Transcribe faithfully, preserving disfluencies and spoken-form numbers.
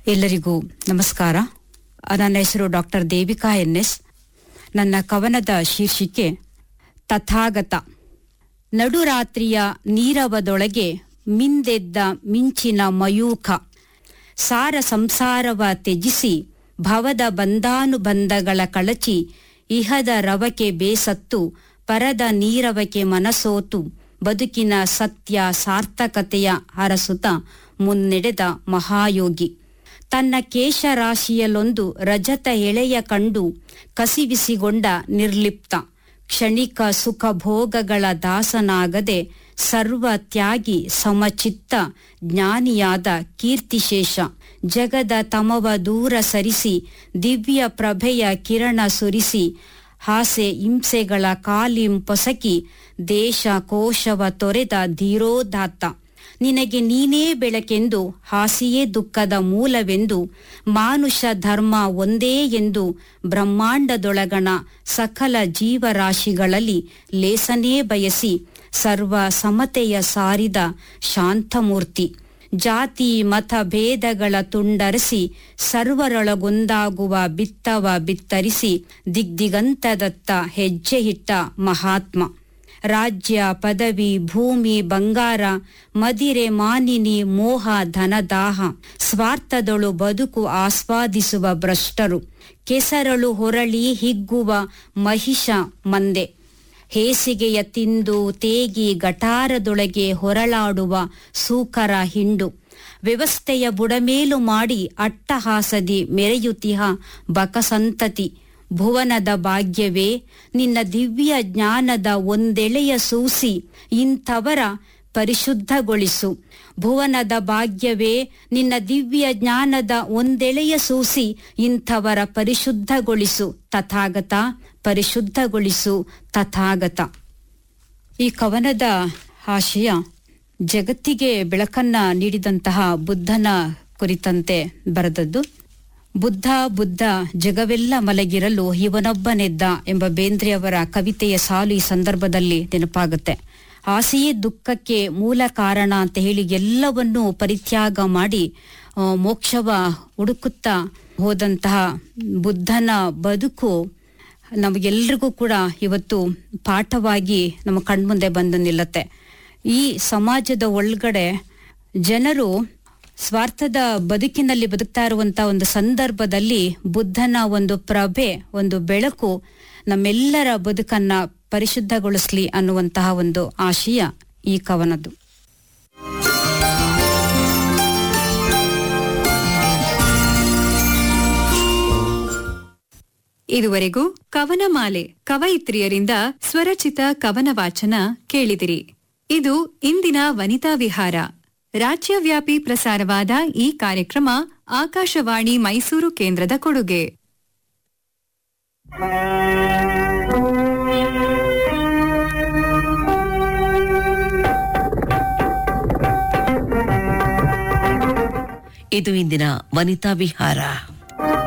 ಎಲ್ಲರಿಗೂ ನಮಸ್ಕಾರ. ನನ್ನ ಹೆಸರು ಡಾಕ್ಟರ್ ದೇವಿಕಾ ಎನ್ ಎಸ್. ನನ್ನ ಕವನದ ಶೀರ್ಷಿಕೆ ತಥಾಗತ. ನಡುರಾತ್ರಿಯ ನೀರವದೊಳಗೆ ಮಿಂದೆದ್ದ ಮಿಂಚಿನ ಮಯೂಖ, ಸಾರ ಸಂಸಾರವ ತ್ಯಜಿಸಿ ಭವದ ಬಂಧಾನುಬಂಧಗಳ ಕಳಚಿ ಇಹದ ರವಕೆ ಬೇಸತ್ತು ಪರದ ನೀರವಕೆ ಮನಸೋತು ಬದುಕಿನ ಸತ್ಯ ಸಾರ್ಥಕತೆಯ ಹರಸುತ ಮುನ್ನಡೆದ ಮಹಾಯೋಗಿ. ತನ್ನ ಕೇಶರಾಶಿಯಲ್ಲೊಂದು ರಜತ ಎಳೆಯ ಕಂಡು ಕಸಿವಿಸಿಗೊಂಡ ನಿರ್ಲಿಪ್ತ, ಕ್ಷಣಿಕ ಸುಖ ಭೋಗಗಳ ದಾಸನಾಗದೆ ಸರ್ವ ತ್ಯಾಗಿ ಸಮಚಿತ್ತ ಜ್ಞಾನಿಯಾದ ಕೀರ್ತಿಶೇಷ. ಜಗದ ತಮವ ದೂರ ಸರಿಸಿ ದಿವ್ಯ ಪ್ರಭೆಯ ಕಿರಣ ಸುರಿಸಿ ಹಾಸೆ ಹಿಂಸೆಗಳ ಕಾಲಿಂ ಪೊಸಕಿ ದೇಶ ಕೋಶವ ತೊರೆದ ಧೀರೋದಾತ್ತ. ನಿನಗೆ ನೀನೇ ಬೆಳಕೆಂದು ಹಾಸಿಯೇ ದುಃಖದ ಮೂಲವೆಂದು ಮಾನುಷ ಧರ್ಮ ಒಂದೇ ಎಂದು ಬ್ರಹ್ಮಾಂಡದೊಳಗಣ ಸಕಲ ಜೀವರಾಶಿಗಳಲ್ಲಿ ಲೇಸನೇ ಬಯಸಿ ಸರ್ವ ಸಮತೆಯ ಸಾರಿದ ಶಾಂತಮೂರ್ತಿ. ಜಾತಿ ಮತ ಭೇದಗಳ ತುಂಡರಿಸಿ ಸರ್ವರೊಳಗೊಂದಾಗುವ ಬಿತ್ತವ ಬಿತ್ತರಿಸಿ ದಿಗ್ದಿಗಂತದತ್ತ ಹೆಜ್ಜೆ ಇಟ್ಟ ಮಹಾತ್ಮ. ರಾಜ್ಯ ಪದವಿ ಭೂಮಿ ಬಂಗಾರ ಮದಿರೆ ಮಾನಿನಿ ಮೋಹ ಧನದಾಹ ಸ್ವಾರ್ಥದೊಳು ಬದುಕು ಆಸ್ವಾದಿಸುವ ಭ್ರಷ್ಟರು, ಕೆಸರಳು ಹೊರಳಿ ಹಿಗ್ಗುವ ಮಹಿಷ ಮಂದೆ, ಹೇಸಿಗೆಯ ತಿಂದು ತೇಗಿ ಗಟಾರದೊಳಗೆ ಹೊರಳಾಡುವ ಸೂಕರ ಹಿಂಡು, ವ್ಯವಸ್ಥೆಯ ಬುಡಮೇಲು ಮಾಡಿ ಅಟ್ಟಹಾಸದಿ ಮೆರೆಯುತಿಹ ಬಕಸಂತತಿ. ಭುವನದ ಭಾಗ್ಯವೇ ನಿನ್ನ ದಿವ್ಯ ಜ್ಞಾನದ ಒಂದೆಳೆಯ ಸೂಸಿ ಇಂಥವರ ಪರಿಶುದ್ಧಗೊಳಿಸು. ಭುವನದ ಭಾಗ್ಯವೇ ನಿನ್ನ ದಿವ್ಯ ಜ್ಞಾನದ ಒಂದೆಳೆಯ ಸೂಸಿ ಇಂಥವರ ಪರಿಶುದ್ಧಗೊಳಿಸು ತಥಾಗತ, ಪರಿಶುದ್ಧಗೊಳಿಸು ತಥಾಗತ. ಈ ಕವನದ ಆಶಯ ಜಗತ್ತಿಗೆ ಬೆಳಕನ್ನ ನೀಡಿದಂತಹ ಬುದ್ಧನ ಕುರಿತಂತೆ ಬರೆದದ್ದು. ಬುದ್ಧ ಬುದ್ಧ ಜಗವೆಲ್ಲ ಮಲಗಿರಲು ಇವನೊಬ್ಬನೆದ್ದ ಎಂಬ ಬೇಂದ್ರೆಯವರ ಕವಿತೆಯ ಸಾಲು ಈ ಸಂದರ್ಭದಲ್ಲಿ ನೆನಪಾಗುತ್ತೆ. ಆಸೆಯೇ ದುಃಖಕ್ಕೆ ಮೂಲ ಕಾರಣ ಅಂತ ಹೇಳಿ ಎಲ್ಲವನ್ನೂ ಪರಿತ್ಯಾಗ ಮಾಡಿ ಮೋಕ್ಷವ ಹುಡುಕುತ್ತಾ ಹೋದಂತಹ ಬುದ್ಧನ ಬದುಕು ನಮಗೆಲ್ರಿಗೂ ಕೂಡ ಇವತ್ತು ಪಾಠವಾಗಿ ನಮ್ಮ ಕಣ್ಮುಂದೆ ಬಂದು ನಿಲ್ಲತ್ತೆ. ಈ ಸಮಾಜದ ಒಳಗಡೆ ಜನರು ಸ್ವಾರ್ಥದ ಬದುಕಿನಲ್ಲಿ ಬದುಕ್ತಾ ಇರುವಂತ ಒಂದು ಸಂದರ್ಭದಲ್ಲಿ ಬುದ್ಧನ ಒಂದು ಪ್ರಭೆ, ಒಂದು ಬೆಳಕು ನಮ್ಮೆಲ್ಲರ ಬದುಕನ್ನ ಪರಿಶುದ್ಧಗೊಳಿಸ್ಲಿ ಅನ್ನುವಂತಹ ಒಂದು ಆಶಯ ಈ ಕವನದ್ದು. ಇದುವರೆಗೂ ಕವನಮಾಲೆ ಕವಯಿತ್ರಿಯರಿಂದ ಸ್ವರಚಿತ ಕವನ ವಾಚನ ಕೇಳಿದಿರಿ. ಇದು ಇಂದಿನ ವನಿತಾ ವಿಹಾರ. ರಾಜ್ಯವ್ಯಾಪಿ ಪ್ರಸಾರವಾದ ಈ ಕಾರ್ಯಕ್ರಮ ಆಕಾಶವಾಣಿ ಮೈಸೂರು ಕೇಂದ್ರದ ಕೊಡುಗೆ. ಇದು ಇಂದಿನ ವನಿತಾ ವಿಹಾರ.